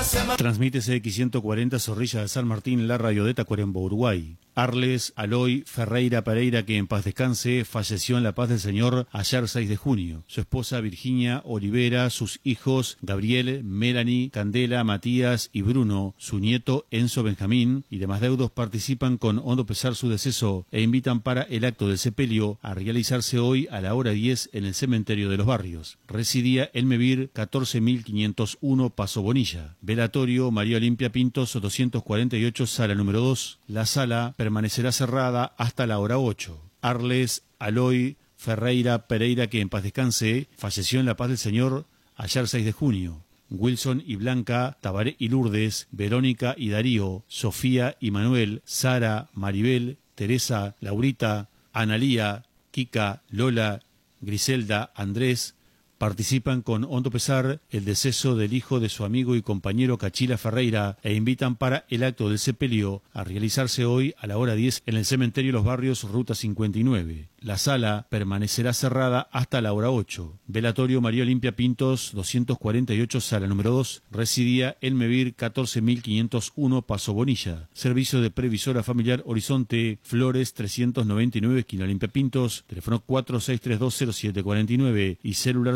Transmite CX140 Zorrilla de San Martín, la radio de Tacuarembó, Uruguay. Arles Aloy Ferreira Pereira, que en paz descanse, falleció en la paz del Señor ayer 6 de junio. Su esposa Virginia Olivera, sus hijos Gabriel, Melanie, Candela, Matías y Bruno, su nieto Enzo Benjamín y demás deudos participan con hondo pesar su deceso e invitan para el acto del sepelio a realizarse hoy a la hora 10 en el cementerio de los Barrios. Residía en Mevir 14.501 Paso Bonilla. Velatorio María Olimpia Pintos 248, sala número 2. La sala permanecerá cerrada hasta la hora 8. Arles Aloy Ferreira Pereira, que en paz descanse, falleció en la paz del Señor ayer 6 de junio. Wilson y Blanca, Tabaré y Lourdes, Verónica y Darío, Sofía y Manuel, Sara, Maribel, Teresa, Laurita, Analía, Kika, Lola, Griselda, Andrés, participan con hondo pesar el deceso del hijo de su amigo y compañero Cachila Ferreira e invitan para el acto del sepelio a realizarse hoy a la hora 10 en el cementerio Los Barrios, Ruta 59. La sala permanecerá cerrada hasta la hora 8. Velatorio María Olimpia Pintos 248, sala número 2. Residía en Mevir 14.501 Paso Bonilla. Servicio de previsora familiar Horizonte Flores 399, esquina Olimpia Pintos. Teléfono 46320749 y celular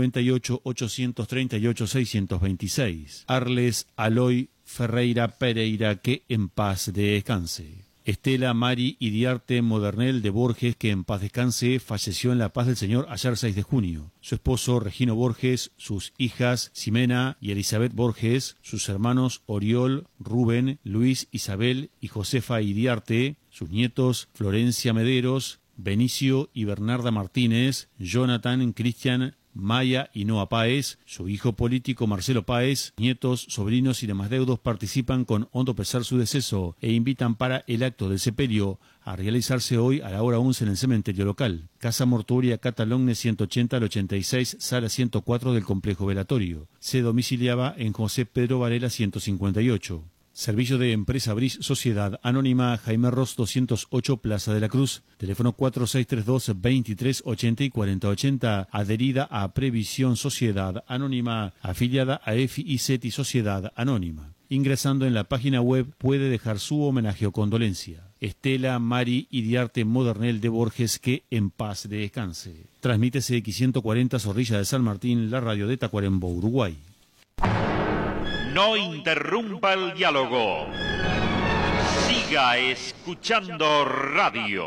098-838-626. Arles Aloy Ferreira Pereira, que en paz descanse. Estela Mari Iriarte Modernel de Borges, que en paz descanse, falleció en la paz del Señor ayer 6 de junio. Su esposo Regino Borges, sus hijas Ximena y Elizabeth Borges, sus hermanos Oriol, Rubén, Luis, Isabel y Josefa Iriarte, sus nietos Florencia Mederos, Benicio y Bernarda Martínez, Jonathan, Cristian, Maya y Noa Páez, su hijo político Marcelo Páez, nietos, sobrinos y demás deudos participan con hondo pesar su deceso e invitan para el acto del sepelio a realizarse hoy a la hora 11 en el cementerio local. Casa Mortuoria Catalogne 180 al 86, sala 104 del complejo velatorio. Se domiciliaba en José Pedro Varela 158. Servicio de Empresa Bris Sociedad Anónima Jaime Ross 208, Plaza de la Cruz. Teléfono 4632-2380 y 4080. Adherida a Previsión Sociedad Anónima, afiliada a EFI y CETI Sociedad Anónima. Ingresando en la página web puede dejar su homenaje o condolencia. Estela Mari Iriarte Modernel de Borges, que en paz descanse. Transmite CX140 Zorrilla de San Martín, la radio de Tacuarembó, Uruguay. No interrumpa el diálogo. Siga escuchando radio.